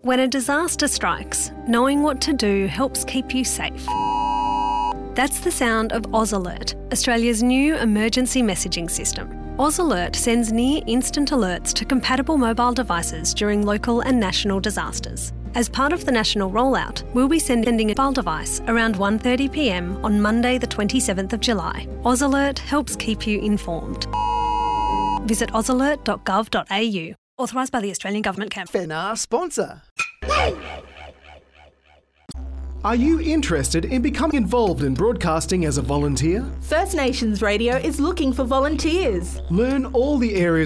When a disaster strikes, knowing what to do helps keep you safe. That's the sound of Oz Alert, Australia's new emergency messaging system. Oz Alert sends near-instant alerts to compatible mobile devices during local and national disasters. As part of the national rollout, we'll be sending a mobile device around 1:30pm on Monday the 27th of July. Oz Alert helps keep you informed. Visit ozalert.gov.au. Authorised by the Australian Government. Fenar sponsor. Are you interested in becoming involved in broadcasting as a volunteer? First Nations Radio is looking for volunteers. Learn all the areas